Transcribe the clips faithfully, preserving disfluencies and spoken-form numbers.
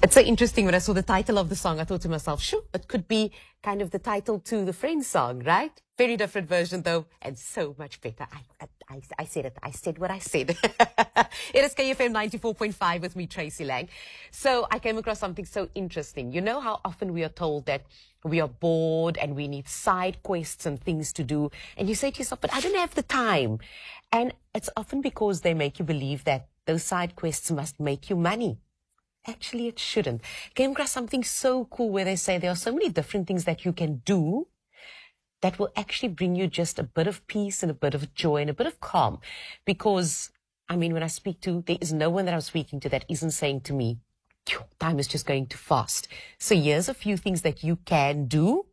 It's so interesting. When I saw the title of the song, I thought to myself, sure, it could be kind of the title to the Friends song, right? Very different version though, and so much better. I, I, I said it. I said what I said. It is K F M ninety-four point five with me, Tracy Lang. So I came across something so interesting. You know how often we are told that we are bored and we need side quests and things to do. And you say to yourself, but I don't have the time. And it's often because they make you believe that those side quests must make you money. Actually, it shouldn't. Came across something so cool where they say there are so many different things that you can do that will actually bring you just a bit of peace and a bit of joy and a bit of calm. Because, I mean, when I speak to, there is no one that I'm speaking to that isn't saying to me, time is just going too fast. So here's a few things that you can do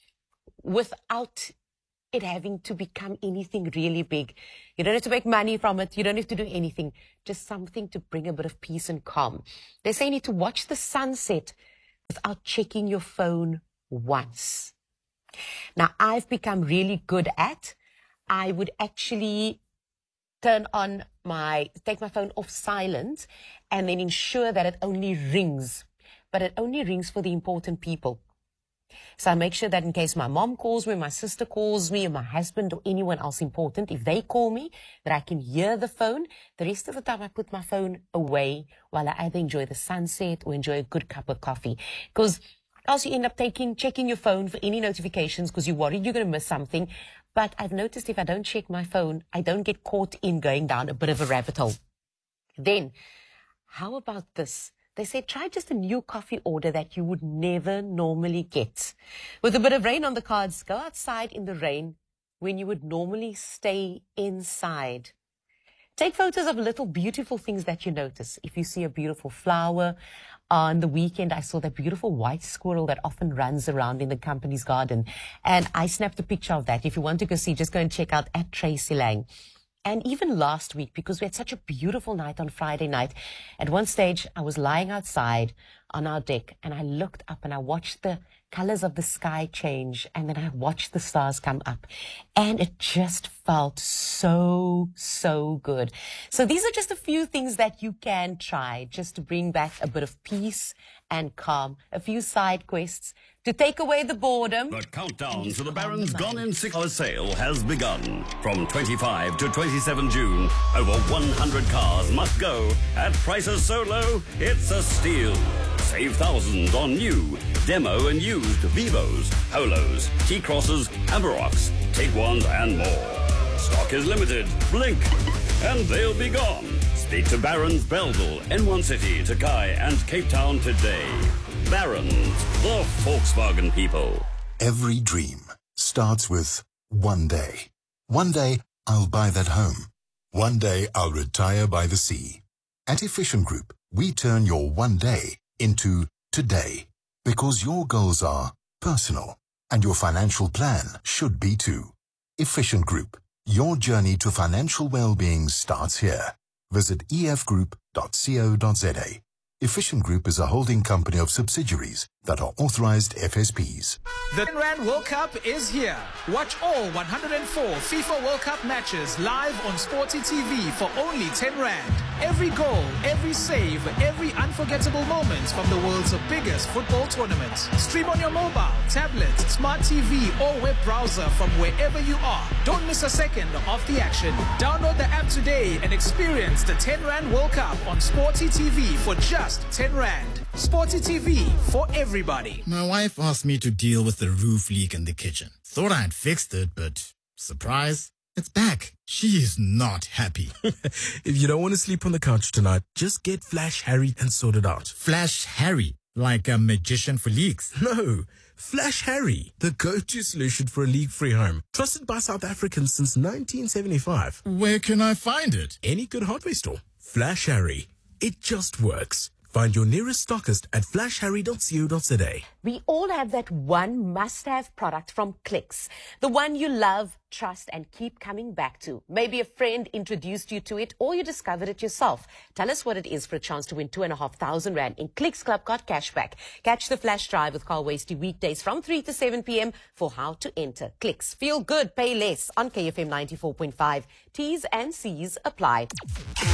without it having to become anything really big. You don't have to make money from it. You don't have to do anything. Just something to bring a bit of peace and calm. They say you need to watch the sunset without checking your phone once. Now, I've become really good at, I would actually turn on my, take my phone off silent and then ensure that it only rings. But it only rings for the important people. So I make sure that in case my mom calls me, my sister calls me, or my husband or anyone else important, if they call me, that I can hear the phone. The rest of the time I put my phone away while I either enjoy the sunset or enjoy a good cup of coffee. Because else you end up taking, checking your phone for any notifications because you're worried you're going to miss something. But I've noticed if I don't check my phone, I don't get caught in going down a bit of a rabbit hole. Then, how about this? They say, try just a new coffee order that you would never normally get. With a bit of rain on the cards, go outside in the rain when you would normally stay inside. Take photos of little beautiful things that you notice. If you see a beautiful flower, on the weekend I saw that beautiful white squirrel that often runs around in the company's garden. And I snapped a picture of that. If you want to go see, just go and check out at Tracy Lang. And even last week, because we had such a beautiful night on Friday night, at one stage I was lying outside on our deck and I looked up and I watched the colors of the sky change and then I watched the stars come up and it just felt so, so good. So these are just a few things that you can try just to bring back a bit of peace and calm, a few side quests to take away the boredom. The countdown to the Barron's Gone in Six Hours sale has begun. From twenty-fifth to twenty-seventh June, over one hundred cars must go at prices so low, it's a steal. Save thousands on new, demo and used Vivos, Polos, T-Crosses, Amarocks, Tiguans and more. Stock is limited. Blink and they'll be gone. Speak to Barron's Belleville, N one City, Takai and Cape Town today. Barron's, the Volkswagen people. Every dream starts with one day. One day, I'll buy that home. One day, I'll retire by the sea. At Efficient Group, we turn your one day into today. Because your goals are personal, and your financial plan should be too. Efficient Group, your journey to financial well-being starts here. Visit e f group dot co dot z a. Efficient Group is a holding company of subsidiaries that are authorized F S Ps. The ten Rand World Cup is here. Watch all one hundred four FIFA World Cup matches live on Sporty T V for only ten Rand. Every goal, every save, every unforgettable moment from the world's biggest football tournament. Stream on your mobile, tablet, smart T V or web browser from wherever you are. Don't miss a second of the action. Download the app today and experience the ten Rand World Cup on Sporty T V for just ten Rand. Sporty T V for everybody. My wife asked me to deal with the roof leak in the kitchen. Thought I'd fixed it, but surprise, it's back. She is not happy. If you don't want to sleep on the couch tonight, just get Flash Harry and sort it out. Flash Harry? Like a magician for leaks? No, Flash Harry, the go-to solution for a leak-free home. Trusted by South Africans since nineteen seventy-five. Where can I find it? Any good hardware store. Flash Harry. It just works. Find your nearest stockist at flash harry dot co dot z a. We all have that one must-have product from Clicks. The one you love, trust, and keep coming back to. Maybe a friend introduced you to it or you discovered it yourself. Tell us what it is for a chance to win two and a half thousand rand in Clicks Club Card cashback. Catch the flash drive with Carl Wasty weekdays from three to seven p m for how to enter. Clicks. Feel good, pay less on K F M ninety-four point five. T's and C's apply.